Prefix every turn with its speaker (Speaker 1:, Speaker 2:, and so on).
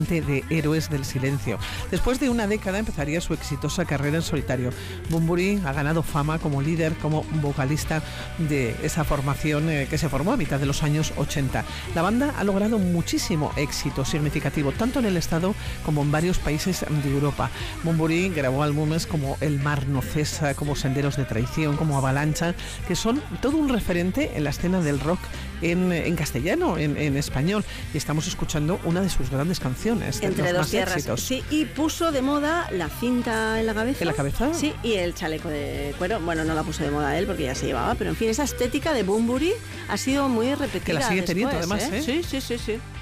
Speaker 1: de Héroes del Silencio. Después de una década empezaría su exitosa carrera en solitario. Bunbury ha ganado fama como líder, como vocalista de esa formación que se formó a mitad de los años 80. La banda ha logrado muchísimo éxito significativo, tanto en el estado como en varios países de Europa. Bunbury grabó álbumes como El mar no cesa, como Senderos de traición, como Avalancha, que son todo un referente en la escena del rock en castellano, en español. Y estamos escuchando una de sus grandes canciones.
Speaker 2: Entre dos tierras, éxitos. Sí, y puso de moda la cinta en la cabeza.
Speaker 1: ¿En la cabeza?
Speaker 2: Sí, y el chaleco de cuero. Bueno, no la puso de moda él porque ya se llevaba, pero en fin, esa estética de Bunbury ha sido muy repetida.
Speaker 1: Que la sigue teniendo
Speaker 2: después,
Speaker 1: además, ¿eh?
Speaker 2: Sí.